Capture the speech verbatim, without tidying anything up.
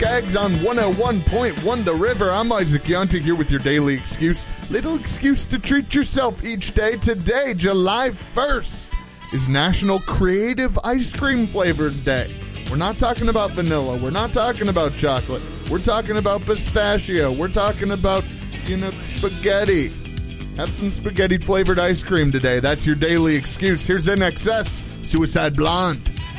Skaggs on one oh one point one The River. I'm Isaac Yonta here with your daily excuse. Little excuse to treat yourself each day. Today, July first, is National Creative Ice Cream Flavors Day. We're not talking about vanilla. We're not talking about chocolate. We're talking about pistachio. We're talking about, you know, spaghetti. Have some spaghetti-flavored ice cream today. That's your daily excuse. Here's N X S, Suicide Blonde.